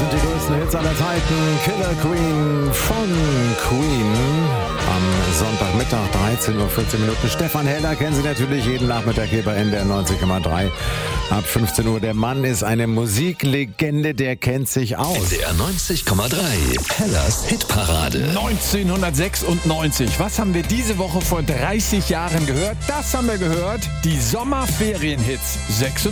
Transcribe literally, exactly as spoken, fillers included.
sind die größten Hits aller Zeiten. Killer Queen von Queen. Am Sonntagmittag, dreizehn Uhr vierzehn Minuten. Stefan Heller kennen Sie natürlich jeden Nachmittag hier bei N D R neunzig Komma drei. Ab fünfzehn Uhr. Der Mann ist eine Musiklegende, der kennt sich aus. N D R neunzig Komma drei. Hellers Hitparade. neunzehnhundertsechsundneunzig. Was haben wir diese Woche vor dreißig Jahren gehört? Das haben wir gehört. Die Sommerferienhits. sechsundneunzig.